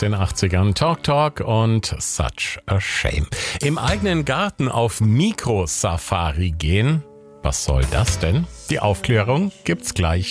den 80ern. Talk Talk und Such a Shame. Im eigenen Garten auf Mikrosafari gehen? Was soll das denn? Die Aufklärung gibt's gleich.